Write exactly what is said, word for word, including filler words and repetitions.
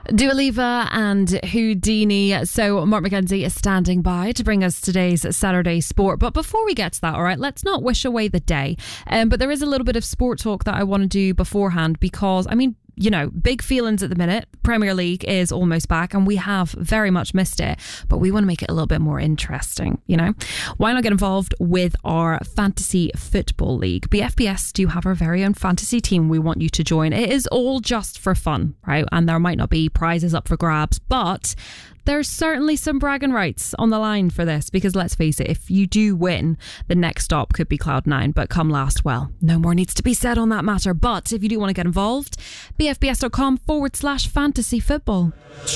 Dua Lipa and Houdini. So Mark McKenzie is standing by to bring us today's Saturday sport. But before we get to that, all right, let's not wish away the day. Um, but there is a little bit of sport talk that I want to do beforehand because, I mean, you know, big feelings at the minute. Premier League is almost back and we have very much missed it, but we want to make it a little bit more interesting, you know? Why not get involved with our Fantasy Football League? B F B S do have our very own fantasy team we want you to join. It is all just for fun, right? And there might not be prizes up for grabs, but there's certainly some bragging rights on the line for this because let's face it, if you do win, the next stop could be Cloud nine, but come last, well, no more needs to be said on that matter. But if you do want to get involved, bfbs.com forward slash fantasy football.